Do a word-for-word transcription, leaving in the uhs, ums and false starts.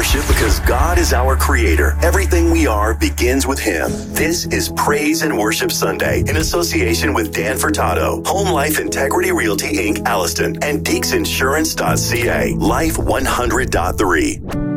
worship because God is our creator. Everything we are begins with Him. This is Praise and Worship Sunday in association with Dan Furtado, Home Life Integrity Realty Incorporated, Alliston, and Deeks Insurance dot C A. Life one hundred point three.